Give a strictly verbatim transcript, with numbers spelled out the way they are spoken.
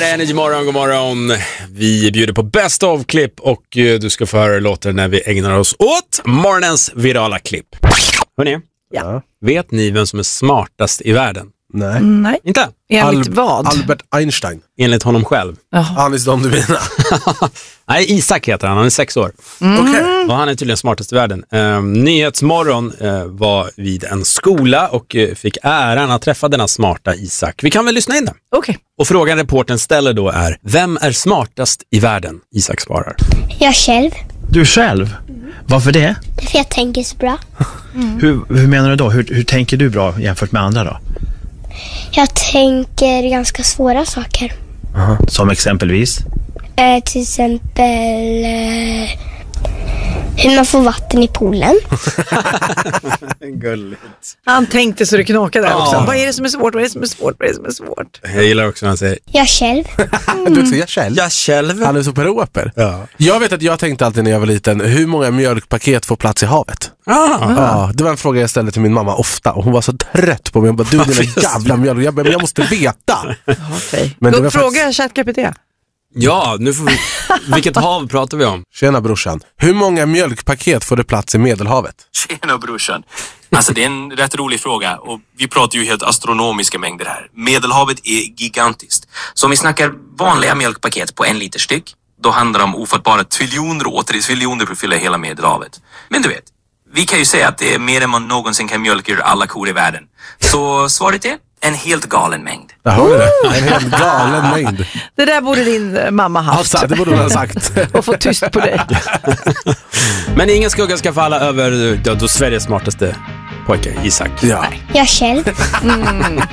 är Energy Morgon, god morgon. Vi bjuder på Best of-klipp och du ska få höra låtar när vi ägnar oss åt morgonens virala klipp. Hörrni, ja. Vet ni vem som är smartast i världen? Nej. Nej. Inte? Enligt Al- vad? Albert Einstein. Enligt honom själv. Anis Don Dubina. Nej, Isak heter han, han är sex år. Mm. Okej. Och han är tydligen smartast i världen. Eh, Nyhetsmorgon eh, var vid en skola och eh, fick äran att träffa denna smarta Isak. Vi kan väl lyssna in det. Okej. Och frågan reportern ställer då är: vem är smartast i världen? Isak svarar: Jag själv. Du själv? Varför det? För jag tänker så bra. Mm. Hur, hur menar du då? Hur, hur tänker du bra jämfört med andra då? Jag tänker ganska svåra saker. Aha. Som exempelvis? Eh, till exempel eh, hur man får vatten i poolen. Gulligt. Han tänkte så det knakade där Ja. också. Vad är det som är svårt? Vad är det som är svårt? Vad är det som är svårt? Jag gillar också när han säger: Jag själv. Du också, jag själv. jag själv. Han är så proper. Ja. Jag vet att jag tänkte alltid när jag var liten, hur många mjölkpaket får plats i havet? Ah. Ja, det var en fråga jag ställde till min mamma ofta och hon var så trött på mig. Hon bara, du dina jävla mjölk. Jag bara, men jag måste veta. Okej. Men det var Då frågar faktiskt- jag ChatGPT. Ja, nu får vi... Vilket hav pratar vi om? Tjena brorsan, hur många mjölkpaket får det plats i Medelhavet? Tjena brorsan. Alltså det är en rätt rolig fråga och vi pratar ju helt astronomiska mängder här. Medelhavet är gigantiskt. Så om vi snackar vanliga mjölkpaket på en liter styck, då handlar det om ofattbara triljoner och åter triljoner för att fylla hela Medelhavet. Men du vet, vi kan ju säga att det är mer än man någonsin kan mjölka ur alla kor i världen. Så svaret är en helt galen mängd. Jag hör det. En helt galen mängd. Det där borde din eh, mamma haft. Alltså, det borde hon ha sagt. Och få tyst på dig. Men ingen skugga ska falla över ja, då Sveriges smartaste pojke, Isak. Ja. Jag själv.